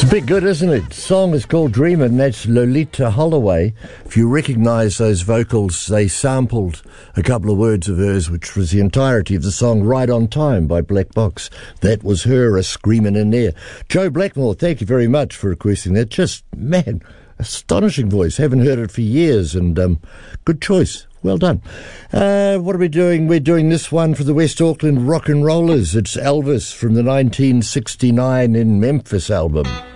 Bit good, isn't it? The song is called Dreamin', that's Lolita Holloway. If you recognise those vocals, they sampled a couple of words of hers, which was the entirety of the song Right on Time by Black Box. That was her a screaming in there. Joe Blackmore, thank you very much for requesting that. Just, man, astonishing voice. Haven't heard it for years, and good choice. Well done. What are we doing? We're doing this one for the West Auckland Rock and Rollers. It's Elvis from the 1969 in Memphis album.